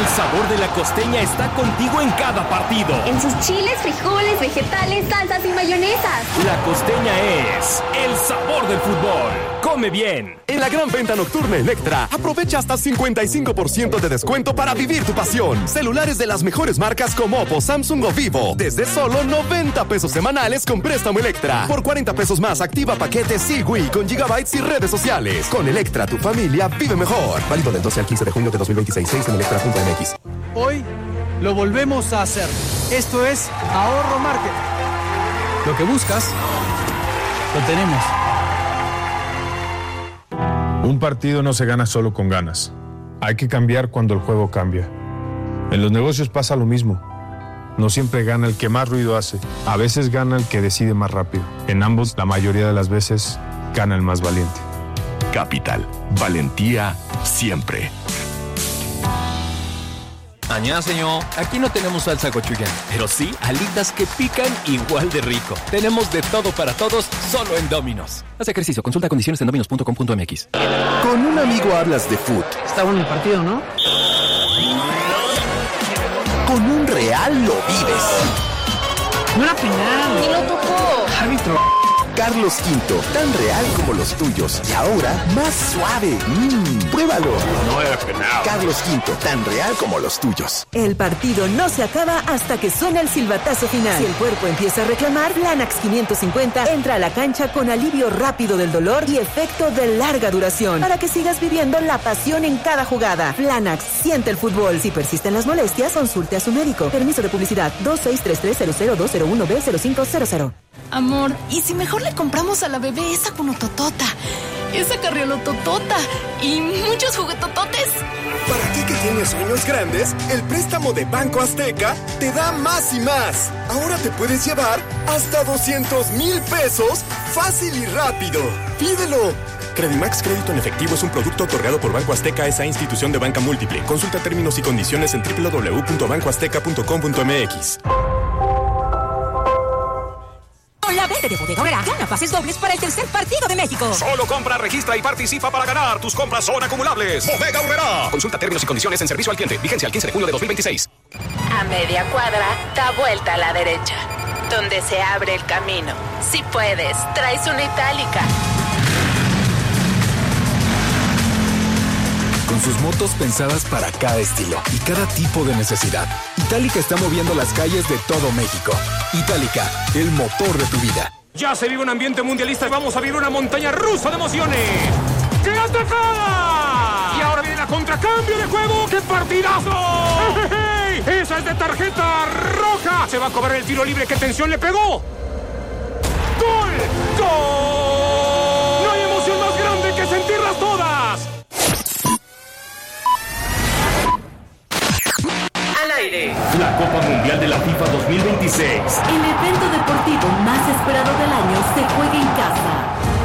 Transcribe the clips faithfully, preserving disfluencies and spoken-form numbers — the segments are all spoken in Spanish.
El sabor de la costeña está contigo en cada partido. En sus chiles, frijoles, vegetales, salsas y mayonesas. La costeña es el sabor del fútbol. Come bien. En la gran venta nocturna Electra, aprovecha hasta cincuenta y cinco por ciento de descuento para vivir tu pasión. Celulares de las mejores marcas como Oppo, Samsung o Vivo. Desde solo noventa pesos semanales con préstamo Electra. Por cuarenta pesos más, activa paquetes Sigui con gigabytes y redes sociales. Con Electra, tu familia vive mejor. Válido del doce al quince de junio de dos mil veintiséis. seis en electra punto m x. Hoy lo volvemos a hacer. Esto es Ahorro Market. Lo que buscas, lo tenemos. Un partido no se gana solo con ganas. Hay que cambiar cuando el juego cambia. En los negocios pasa lo mismo. No siempre gana el que más ruido hace. A veces gana el que decide más rápido. En ambos, la mayoría de las veces, gana el más valiente. Capital. Valentía siempre. Annyeonghaseyo. Aquí no tenemos salsa gochujang, pero sí alitas que pican igual de rico. Tenemos de todo para todos, solo en Domino's. Haz ejercicio, consulta condiciones en dominos punto com punto m x. Con un amigo hablas de fútbol. Está bueno el partido, ¿no? Con un real lo vives. No era penal. Y lo tocó. Árbitro. Carlos Quinto, tan real como los tuyos. Y ahora, más suave. Mmm, pruébalo. No era penal. Carlos Quinto, tan real como los tuyos. El partido no se acaba hasta que suena el silbatazo final. Si el cuerpo empieza a reclamar, Flanax quinientos cincuenta entra a la cancha con alivio rápido del dolor y efecto de larga duración, para que sigas viviendo la pasión en cada jugada. Flanax, siente el fútbol. Si persisten las molestias, consulte a su médico. Permiso de publicidad dos seis tres tres cero cero dos cero uno B cero cinco cero cero. Amor, ¿y si mejor le compramos a la bebé esa cunototota, esa carriolototota y muchos juguetototes? Para ti que tienes sueños grandes, el préstamo de Banco Azteca te da más y más. Ahora te puedes llevar hasta doscientos mil pesos fácil y rápido. ¡Pídelo! Credimax Crédito en Efectivo es un producto otorgado por Banco Azteca, esa institución de banca múltiple. Consulta términos y condiciones en doble u doble u doble u punto banco azteca punto com punto m x. La verde de Bodega Aurrerá gana pases dobles para el tercer partido de México. Solo compra, registra y participa para ganar. Tus compras son acumulables. Bodega Aurrerá. Consulta términos y condiciones en servicio al cliente. Vigencia al quince de junio de dos mil veintiséis. A media cuadra, da vuelta a la derecha, donde se abre el camino. Si puedes, traes una itálica. Con sus motos pensadas para cada estilo y cada tipo de necesidad, Itálica está moviendo las calles de todo México. Itálica, el motor de tu vida. Ya se vive un ambiente mundialista y vamos a vivir una montaña rusa de emociones. ¡Llega Tejada! Y ahora viene la contracambio de juego. ¡Qué partidazo! ¡Hey, hey! ¡Esa es de tarjeta roja! Se va a cobrar el tiro libre. ¡Qué tensión le pegó! ¡Gol! ¡Gol! No hay emoción más grande que sentirlas todas. Al aire, la Copa Mundial de la FIFA dos mil veintiséis. El evento deportivo más esperado del año se juega en casa.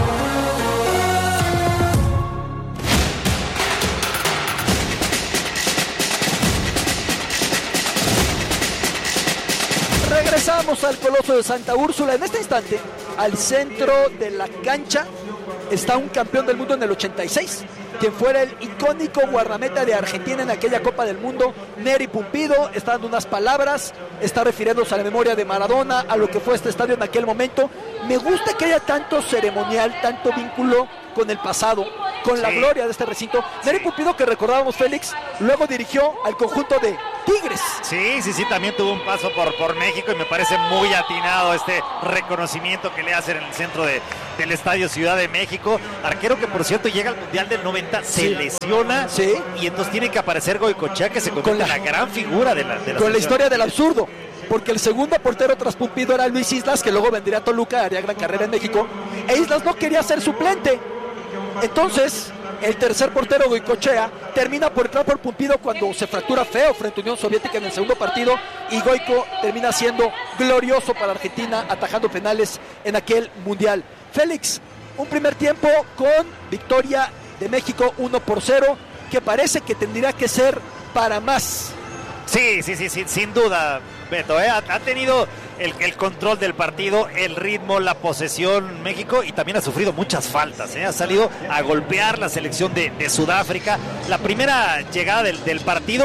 Regresamos al Coloso de Santa Úrsula. En este instante, al centro de la cancha, está un campeón del mundo en el ochenta y seis, quien fuera el icónico guardameta de Argentina en aquella Copa del Mundo, Neri Pumpido. Está dando unas palabras, está refiriéndose a la memoria de Maradona, a lo que fue este estadio en aquel momento. Me gusta que haya tanto ceremonial, tanto vínculo con el pasado, con sí. la gloria de este recinto. Sí. Neri Pumpido, que recordábamos, Félix, luego dirigió al conjunto de Tigres. Sí, sí, sí, también tuvo un paso por, por México y me parece muy atinado este reconocimiento que le hacen en el centro de, del Estadio Ciudad de México. Arquero que, por cierto, llega al Mundial del noventa, se sí. lesiona sí. y entonces tiene que aparecer Goicoechea, que se convierte en la, la gran figura de la de la Con la historia del absurdo, porque el segundo portero tras Pumpido era Luis Islas, que luego vendría a Toluca, haría gran carrera en México, e Islas no quería ser suplente. Entonces, el tercer portero, Goicoechea, termina por entrar por Pumpido cuando se fractura feo frente a Unión Soviética en el segundo partido, y Goico termina siendo glorioso para Argentina, atajando penales en aquel Mundial. Félix, un primer tiempo con victoria de México uno por cero, que parece que tendría que ser para más. Sí, sí, sí, sí, sin duda, Beto, ¿eh? ha, ha tenido el, el control del partido, el ritmo, la posesión México, y también ha sufrido muchas faltas, ¿eh? Ha salido a golpear la selección de, de Sudáfrica. La primera llegada del, del partido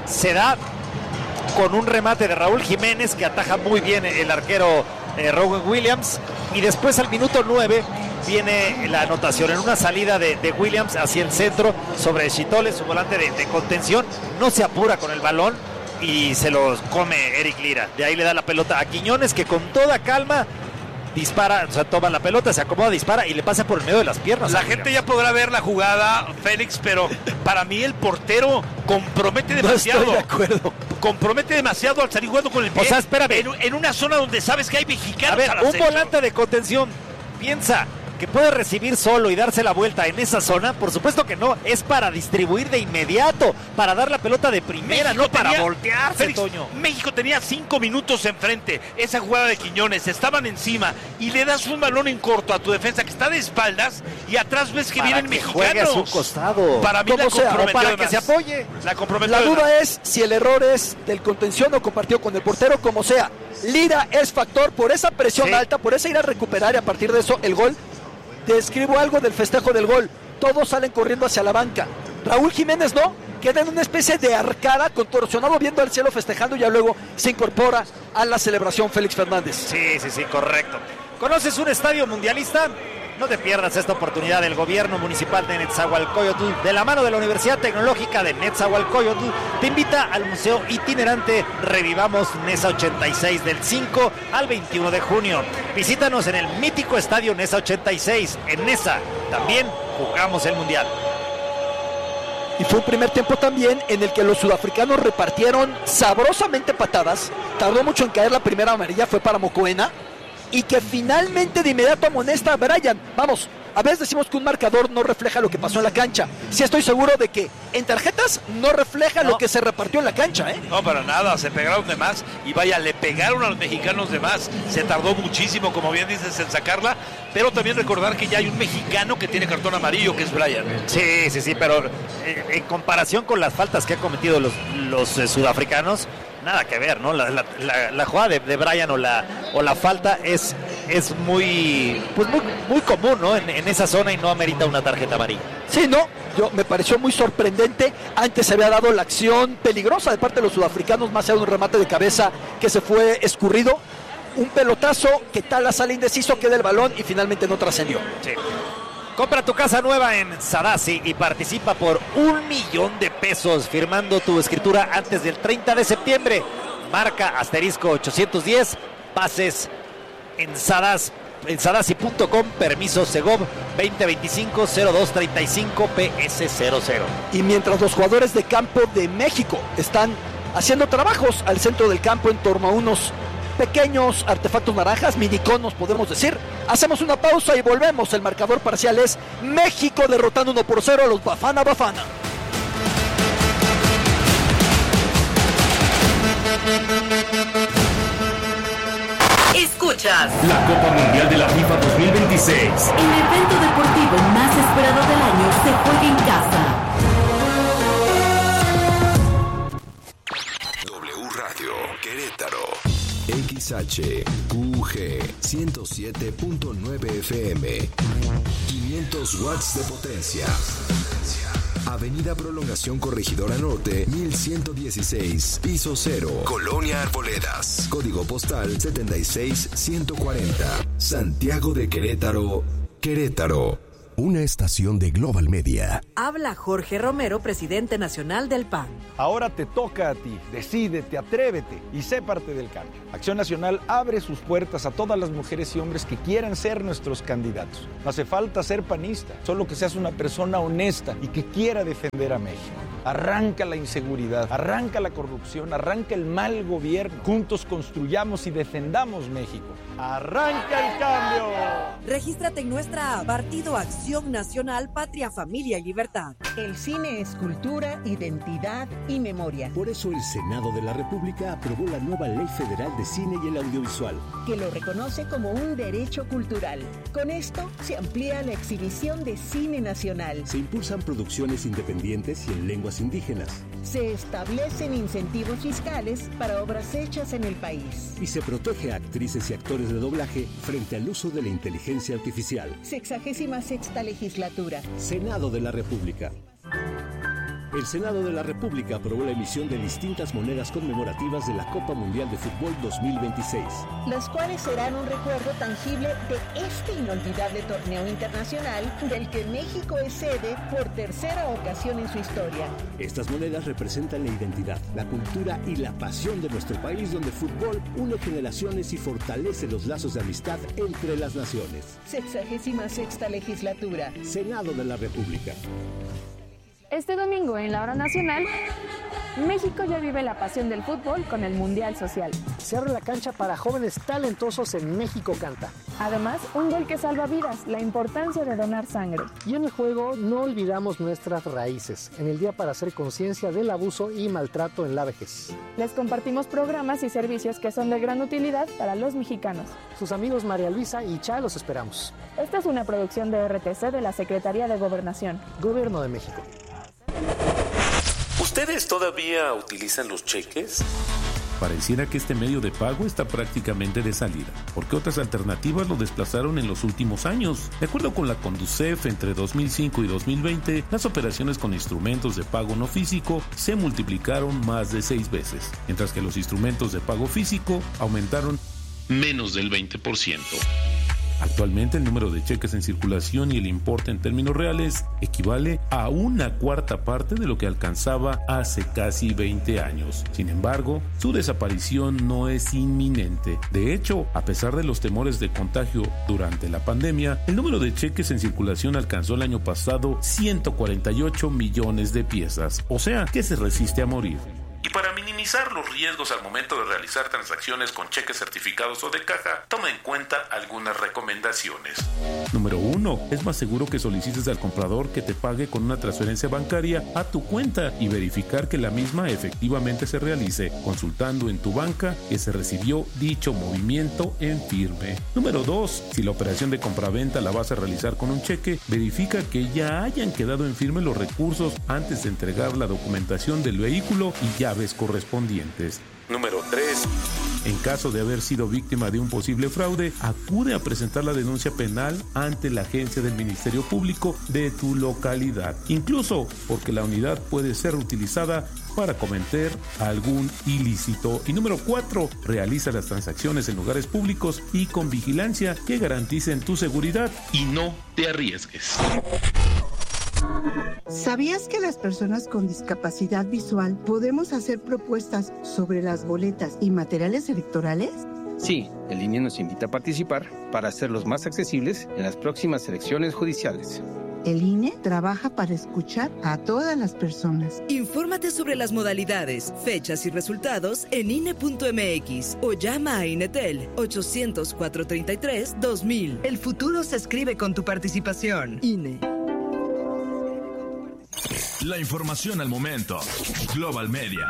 se da con un remate de Raúl Jiménez que ataja muy bien el arquero eh, Rowan Williams, y después al minuto nueve viene la anotación en una salida de, de Williams hacia el centro sobre Chitole, su volante de, de contención, no se apura con el balón y se los come Eric Lira. De ahí le da la pelota a Quiñones, que con toda calma dispara, o sea, toma la pelota, se acomoda, dispara y le pasa por el medio de las piernas. La gente ya podrá ver la jugada, Félix, pero para mí el portero compromete demasiado. No estoy de acuerdo. Compromete demasiado al salir jugando con el pie. O sea, espérame. En, en una zona donde sabes que hay mexicanos. A ver, al un acecho. volante de contención piensa que puede recibir solo y darse la vuelta en esa zona. Por supuesto que no, es para distribuir de inmediato, para dar la pelota de primera, México no para tenía, voltearse, Félix, Toño. México tenía cinco minutos enfrente. Esa jugada de Quiñones, estaban encima y le das un balón en corto a tu defensa que está de espaldas y atrás ves que Para vienen que mexicanos. juegue a su costado. Para mí la Como sea, comprometió o para de que más. se apoye. La comprometió La de duda más. es si el error es del contención o compartido con el portero, como sea. Lira es factor por esa presión Sí. alta, por ese ir a recuperar y a partir de eso el gol. Te escribo algo del festejo del gol. Todos salen corriendo hacia la banca. Raúl Jiménez no, queda en una especie de arcada, contorsionado viendo al cielo festejando y ya luego se incorpora a la celebración Félix Fernández. Sí, sí, sí, correcto. ¿Conoces un estadio mundialista? No te pierdas esta oportunidad del gobierno municipal de Netzahualcóyotl, de la mano de la Universidad Tecnológica de Netzahualcóyotl, te invita al Museo Itinerante Revivamos Nesa ochenta y seis del cinco al veintiuno de junio. Visítanos en el mítico estadio Nesa ochenta y seis. En Nesa también jugamos el Mundial. Y fue un primer tiempo también en el que los sudafricanos repartieron sabrosamente patadas. Tardó mucho en caer la primera amarilla, fue para Mokoena. Y que finalmente de inmediato amonesta a Brian. Vamos, a veces decimos que un marcador no refleja lo que pasó en la cancha. Sí estoy seguro de que en tarjetas no refleja no. lo que se repartió en la cancha, ¿eh? No, para nada, se pegaron de más y vaya, le pegaron a los mexicanos de más. Se tardó muchísimo, como bien dices, en sacarla, pero también recordar que ya hay un mexicano que tiene cartón amarillo, que es Brian. Sí, sí, sí, pero eh, en comparación con las faltas que han cometido los, los eh, sudafricanos, nada que ver, ¿no? La, la, la, la jugada de, de Brian o la, o la falta es, es muy, pues muy, muy común, ¿no? En, en esa zona y no amerita una tarjeta amarilla. Sí, no, yo me pareció muy sorprendente. Antes se había dado la acción peligrosa de parte de los sudafricanos, más allá de un remate de cabeza que se fue escurrido. Un pelotazo que Tala sale indeciso, queda el balón y finalmente no trascendió. Sí. Compra tu casa nueva en Sadasi y participa por un millón de pesos firmando tu escritura antes del treinta de septiembre. Marca asterisco ochocientos diez, pases en Sadas, en sadasi punto com, permiso Segov veinte veinticinco cero dos treinta y cinco P S cero cero. Y mientras los jugadores de campo de México están haciendo trabajos al centro del campo en torno a unos pequeños artefactos naranjas, miniconos podemos decir. Hacemos una pausa y volvemos. El marcador parcial es México derrotando uno por cero a los Bafana Bafana. Escuchas la Copa Mundial de la FIFA dos mil veintiséis. El evento deportivo más esperado del año se juega en casa. W Radio Querétaro. X H Q G ciento siete punto nueve F M. quinientos watts de potencia. Avenida Prolongación Corregidora Norte, mil ciento dieciséis, piso cero, Colonia Arboledas. Código postal setenta y seis ciento cuarenta. Santiago de Querétaro, Querétaro. Una estación de Global Media. Habla Jorge Romero, presidente nacional del P A N. Ahora te toca a ti. Decídete, atrévete y sé parte del cambio. Acción Nacional abre sus puertas a todas las mujeres y hombres que quieran ser nuestros candidatos. No hace falta ser panista, solo que seas una persona honesta y que quiera defender a México. Arranca la inseguridad, arranca la corrupción, arranca el mal gobierno. Juntos construyamos y defendamos México. ¡Arranca el cambio! Regístrate en nuestra app Partido Acción Nacional, Patria, Familia y Libertad. El cine es cultura, identidad y memoria. Por eso el Senado de la República aprobó la nueva Ley Federal de Cine y el Audiovisual, que lo reconoce como un derecho cultural. Con esto se amplía la exhibición de cine nacional. Se impulsan producciones independientes y en lenguas indígenas. Se establecen incentivos fiscales para obras hechas en el país. Y se protege a actrices y actores de doblaje frente al uso de la inteligencia artificial. Sexagésima sexta legislatura. Senado de la República. El Senado de la República aprobó la emisión de distintas monedas conmemorativas de la Copa Mundial de Fútbol dos mil veintiséis. Las cuales serán un recuerdo tangible de este inolvidable torneo internacional del que México es sede por tercera ocasión en su historia. Estas monedas representan la identidad, la cultura y la pasión de nuestro país, donde el fútbol une generaciones y fortalece los lazos de amistad entre las naciones. Sexagésima sexta legislatura. Senado de la República. Este domingo en la hora nacional, México ya vive la pasión del fútbol con el Mundial Social. Se abre la cancha para jóvenes talentosos en México Canta. Además, un gol que salva vidas, la importancia de donar sangre. Y en el juego no olvidamos nuestras raíces, en el Día para hacer conciencia del abuso y maltrato en la vejez. Les compartimos programas y servicios que son de gran utilidad para los mexicanos. Sus amigos María Luisa y Cha los esperamos. Esta es una producción de R T C de la Secretaría de Gobernación. Gobierno de México. ¿Ustedes todavía utilizan los cheques? Pareciera que este medio de pago está prácticamente de salida, porque otras alternativas lo desplazaron en los últimos años. De acuerdo con la Conducef, entre dos mil cinco y dos mil veinte, las operaciones con instrumentos de pago no físico se multiplicaron más de seis veces, mientras que los instrumentos de pago físico aumentaron menos del veinte por ciento. Actualmente el número de cheques en circulación y el importe en términos reales equivale a una cuarta parte de lo que alcanzaba hace casi veinte años. Sin embargo, su desaparición no es inminente. De hecho, a pesar de los temores de contagio durante la pandemia, el número de cheques en circulación alcanzó el año pasado ciento cuarenta y ocho millones de piezas, o sea, que se resiste a morir. Y para minimizar los riesgos al momento de realizar transacciones con cheques certificados o de caja, toma en cuenta algunas recomendaciones. Número uno. Es más seguro que solicites al comprador que te pague con una transferencia bancaria a tu cuenta y verificar que la misma efectivamente se realice, consultando en tu banca que se recibió dicho movimiento en firme. Número dos. Si la operación de compraventa la vas a realizar con un cheque, verifica que ya hayan quedado en firme los recursos antes de entregar la documentación del vehículo y ya correspondientes. Número tres. En caso de haber sido víctima de un posible fraude, acude a presentar la denuncia penal ante la agencia del Ministerio Público de tu localidad, incluso porque la unidad puede ser utilizada para cometer algún ilícito. Y número cuatro. Realiza las transacciones en lugares públicos y con vigilancia que garanticen tu seguridad y no te arriesgues. ¿Sabías que las personas con discapacidad visual podemos hacer propuestas sobre las boletas y materiales electorales? Sí, el I N E nos invita a participar para hacerlos más accesibles en las próximas elecciones judiciales. El I N E trabaja para escuchar a todas las personas. Infórmate sobre las modalidades, fechas y resultados en I N E punto M X o llama a INETEL ochocientos, cuatrocientos treinta y tres, dos mil. El futuro se escribe con tu participación. I N E. La información al momento. Global Media.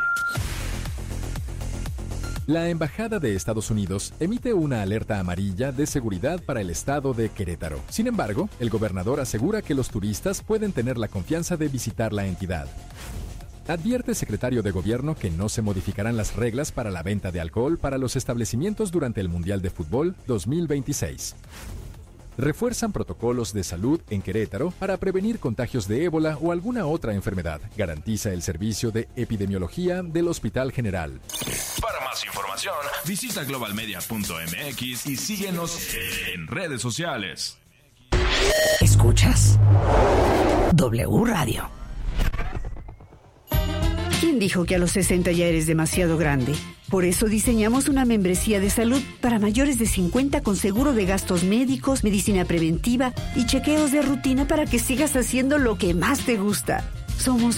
La Embajada de Estados Unidos emite una alerta amarilla de seguridad para el estado de Querétaro. Sin embargo, el gobernador asegura que los turistas pueden tener la confianza de visitar la entidad. Advierte el secretario de Gobierno que no se modificarán las reglas para la venta de alcohol para los establecimientos durante el Mundial de Fútbol dos mil veintiséis. Refuerzan protocolos de salud en Querétaro para prevenir contagios de ébola o alguna otra enfermedad. Garantiza el servicio de epidemiología del Hospital General. Para más información, visita global media punto m x y síguenos en redes sociales. ¿Escuchas? W Radio. ¿Quién dijo que a los sesenta ya eres demasiado grande? Por eso diseñamos una membresía de salud para mayores de cincuenta con seguro de gastos médicos, medicina preventiva y chequeos de rutina para que sigas haciendo lo que más te gusta. Somos